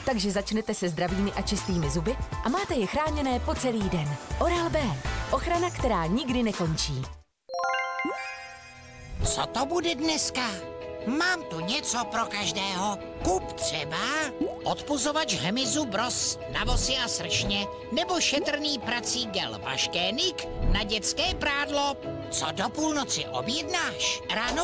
takže začnete se zdravými a čistými zuby a máte je chráněné po celý den. Oral-B. Ochrana, která nikdy nekončí. Co to bude dneska? Mám tu něco pro každého. Kup třeba odpuzovač hmyzu Bros na vosy a sršně, nebo šetrný prací gel Vaškénik na dětské prádlo. Co do půlnoci objednáš? Ráno